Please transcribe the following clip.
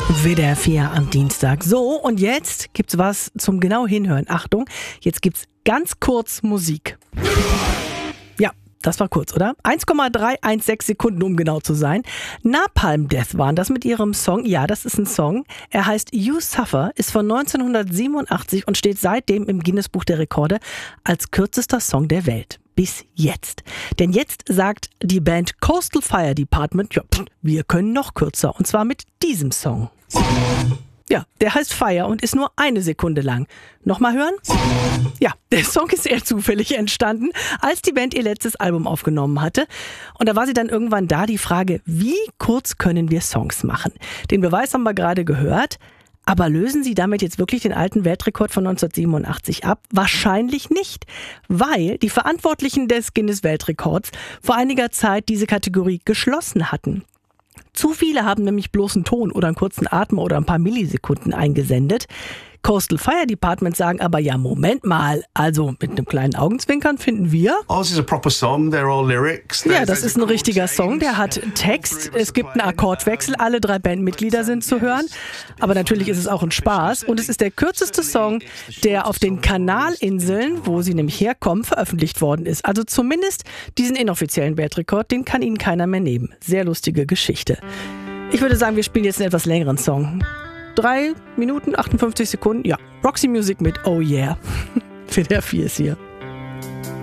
WDR 4 am Dienstag. So, und jetzt gibt's was zum genau hinhören. Achtung, jetzt gibt's ganz kurz Musik. Ja, das war kurz, oder? 1,316 Sekunden, um genau zu sein. Napalm Death waren das mit ihrem Song. Ja, das ist ein Song. Er heißt You Suffer, ist von 1987 und steht seitdem im Guinness-Buch der Rekorde als kürzester Song der Welt. Bis jetzt. Denn jetzt sagt die Band Coastal Fire Department, ja, wir können noch kürzer. Und zwar mit diesem Song. Ja, der heißt Fire und ist nur 1 Sekunde lang. Nochmal hören? Ja, der Song ist eher zufällig entstanden, als die Band ihr letztes Album aufgenommen hatte. Und da war sie dann irgendwann da, die Frage, wie kurz können wir Songs machen? Den Beweis haben wir gerade gehört. Aber lösen sie damit jetzt wirklich den alten Weltrekord von 1987 ab? Wahrscheinlich nicht, weil die Verantwortlichen des Guinness-Weltrekords vor einiger Zeit diese Kategorie geschlossen hatten. Zu viele haben nämlich bloß einen Ton oder einen kurzen Atmer oder ein paar Millisekunden eingesendet. Coastal Fire Department sagen aber, ja, Moment mal, also mit einem kleinen Augenzwinkern finden wir. Ours is a proper song, they're all lyrics. Ja, das ist ein richtiger Song, der hat Text, es gibt einen Akkordwechsel, alle 3 Bandmitglieder sind zu hören, aber natürlich ist es auch ein Spaß und es ist der kürzeste Song, der auf den Kanalinseln, wo sie nämlich herkommen, veröffentlicht worden ist. Also zumindest diesen inoffiziellen Weltrekord, den kann ihnen keiner mehr nehmen. Sehr lustige Geschichte. Ich würde sagen, wir spielen jetzt einen etwas längeren Song. 3 Minuten, 58 Sekunden, ja. Roxy Music mit Oh Yeah. WDR 4 ist hier.